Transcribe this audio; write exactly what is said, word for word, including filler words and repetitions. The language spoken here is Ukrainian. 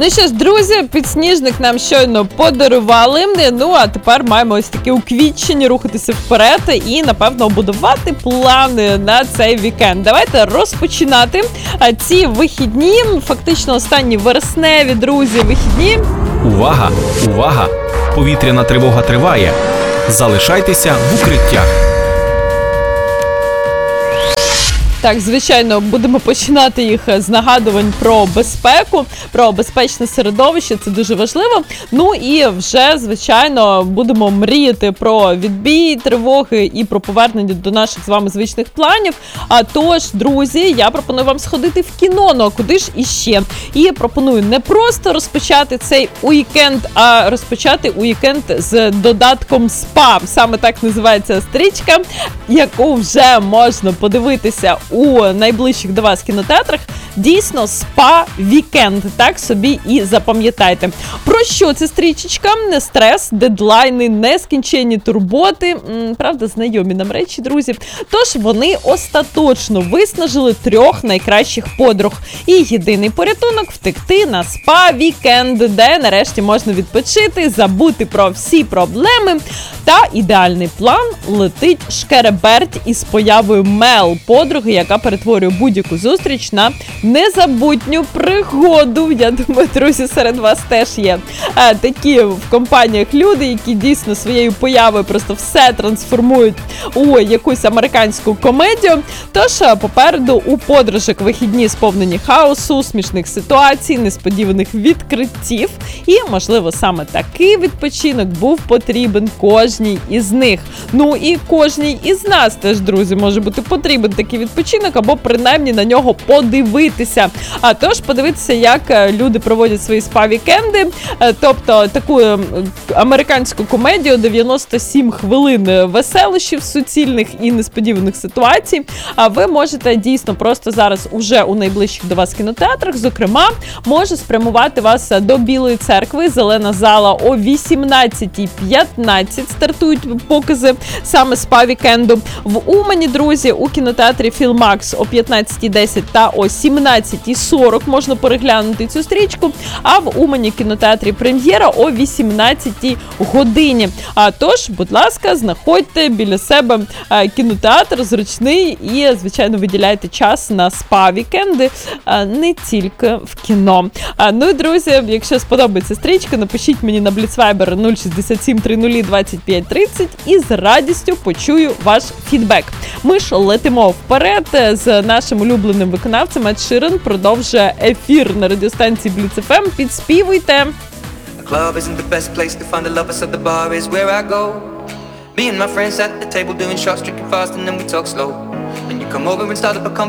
Ну що ж, друзі, підсніжник нам щойно подарували. Ну, а тепер маємо ось таке уквітчення, рухатися вперед і, напевно, будувати плани на цей вікенд. Давайте розпочинати ці вихідні, фактично останні вересневі, друзі, вихідні. Увага! Увага! Повітряна тривога триває. Залишайтеся в укриттях. Так, звичайно, будемо починати їх з нагадувань про безпеку, про безпечне середовище, це дуже важливо. Ну і вже, звичайно, будемо мріяти про відбій тривоги і про повернення до наших з вами звичних планів. А тож, друзі, я пропоную вам сходити в кіно, ну а куди ж іще? І пропоную не просто розпочати цей уікенд, а розпочати уікенд з додатком спа. Саме так називається стрічка, яку вже можна подивитися у найближчих до вас кінотеатрах. Дійсно, спа-вікенд, так собі і запам'ятайте. Про що ця стрічечка? Не стрес, дедлайни, нескінченні турботи. М, правда, знайомі нам речі, друзі. Тож вони остаточно виснажили трьох найкращих подруг. І єдиний порятунок – втекти на спа-вікенд, де нарешті можна відпочити, забути про всі проблеми. Та ідеальний план летить шкереберть із появою Мел, подруги, яка перетворює будь-яку зустріч на незабутню пригоду. Я думаю, друзі, серед вас теж є а, такі в компаніях люди, які дійсно своєю появою просто все трансформують у якусь американську комедію. Тож попереду у подружок вихідні сповнені хаосу, смішних ситуацій, несподіваних відкриттів. І, можливо, саме такий відпочинок був потрібен кожній із них. Ну і кожній із нас теж, друзі, може бути потрібен такий відпочинок, або принаймні на нього подивитися. А тож подивитися, як люди проводять свої спа-вікенди, тобто таку американську комедію, дев'яносто сім хвилин веселощів, суцільних і несподіваних ситуацій. А ви можете дійсно просто зараз уже у найближчих до вас кінотеатрах, зокрема, може спрямувати вас до Білої церкви, зелена зала, о вісімнадцятій п'ятнадцять стартують покази саме спа-вікенду. В Умані, друзі, у кінотеатрі Філмакс о п'ятнадцятій десять та о сімнадцятій сорок можна переглянути цю стрічку, а в Умані кінотеатрі Прем'єра о вісімнадцятій годині. А тож, будь ласка, знаходьте біля себе кінотеатр зручний і, звичайно, виділяйте час на спа-вікенди, не тільки в кіно. Ну і, друзі, якщо сподобається стрічка, напишіть мені на Blitzviber нуль шістдесят сім тридцять двадцять п'ять тридцять і з радістю почую ваш фідбек. Ми ж летимо вперед з нашим улюбленим виконавцем. Ед Ширан продовжує ефір на радіостанції Blitz еф ем. Підспівуйте! Club isn't the best place to find a lover, so the bar is where I go. Me and my friends at the table doing shots, drinking fast, and then we talk slow. And you come over and start up a conversation.